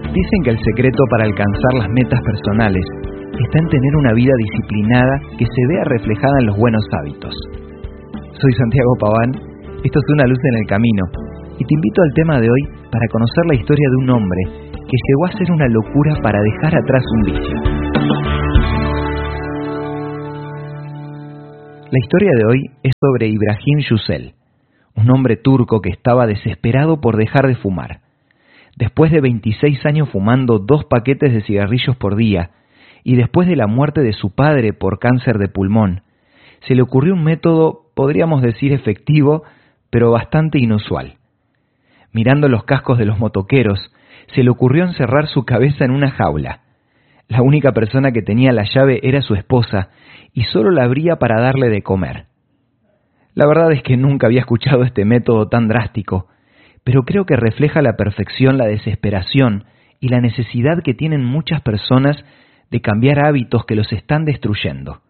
Dicen que el secreto para alcanzar las metas personales está en tener una vida disciplinada que se vea reflejada en los buenos hábitos. Soy Santiago Paván, esto es Una Luz en el Camino, y te invito al tema de hoy para conocer la historia de un hombre que llegó a ser una locura para dejar atrás un vicio. La historia de hoy es sobre Ibrahim Yücel, un hombre turco que estaba desesperado por dejar de fumar. Después de 26 años fumando 2 paquetes de cigarrillos por día, y después de la muerte de su padre por cáncer de pulmón, se le ocurrió un método, podríamos decir efectivo, pero bastante inusual. Mirando los cascos de los motoqueros, se le ocurrió encerrar su cabeza en una jaula. La única persona que tenía la llave era su esposa, y solo la abría para darle de comer. La verdad es que nunca había escuchado este método tan drástico, pero creo que refleja a la perfección la desesperación y la necesidad que tienen muchas personas de cambiar hábitos que los están destruyendo.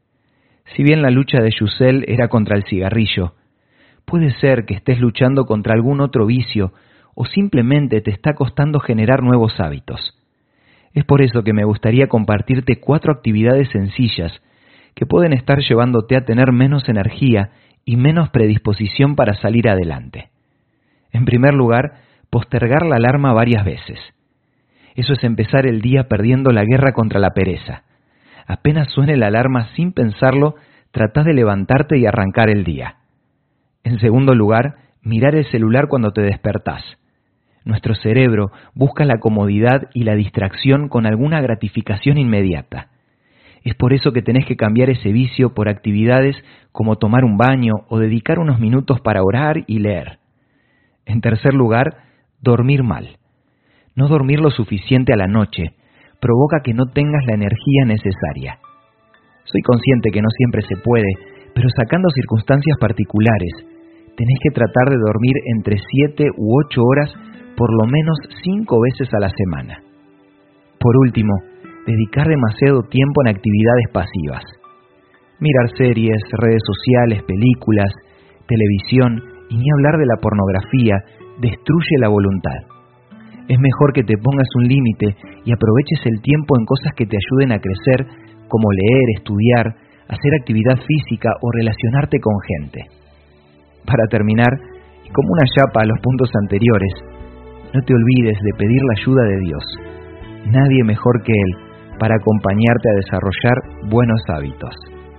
Si bien la lucha de Yücel era contra el cigarrillo, puede ser que estés luchando contra algún otro vicio o simplemente te está costando generar nuevos hábitos. Es por eso que me gustaría compartirte 4 actividades sencillas que pueden estar llevándote a tener menos energía y menos predisposición para salir adelante. En primer lugar, postergar la alarma varias veces. Eso es empezar el día perdiendo la guerra contra la pereza. Apenas suene la alarma sin pensarlo, tratá de levantarte y arrancar el día. En segundo lugar, mirar el celular cuando te despertás. Nuestro cerebro busca la comodidad y la distracción con alguna gratificación inmediata. Es por eso que tenés que cambiar ese vicio por actividades como tomar un baño o dedicar unos minutos para orar y leer. En tercer lugar, dormir mal. No dormir lo suficiente a la noche provoca que no tengas la energía necesaria. Soy consciente que no siempre se puede, pero sacando circunstancias particulares, tenés que tratar de dormir entre 7 u 8 horas por lo menos 5 veces a la semana. Por último, dedicar demasiado tiempo en actividades pasivas. Mirar series, redes sociales, películas, televisión y ni hablar de la pornografía destruye la voluntad. Es mejor que te pongas un límite y aproveches el tiempo en cosas que te ayuden a crecer, como leer, estudiar, hacer actividad física o relacionarte con gente. Para terminar, y como una chapa a los puntos anteriores, no te olvides de pedir la ayuda de Dios. Nadie mejor que Él para acompañarte a desarrollar buenos hábitos.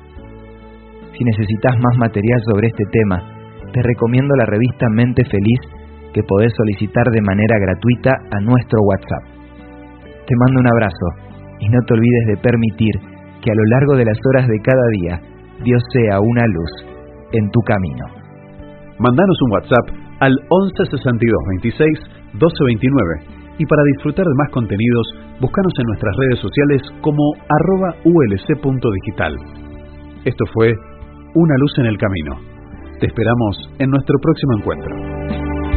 Si necesitas más material sobre este tema, te recomiendo la revista Mente Feliz, que podés solicitar de manera gratuita a nuestro WhatsApp. Te mando un abrazo y no te olvides de permitir que a lo largo de las horas de cada día Dios sea una luz en tu camino. Mandanos un WhatsApp al 11 62 26 12 29 y para disfrutar de más contenidos, búscanos en nuestras redes sociales como @ulc.digital. Esto fue Una Luz en el Camino. Te esperamos en nuestro próximo encuentro.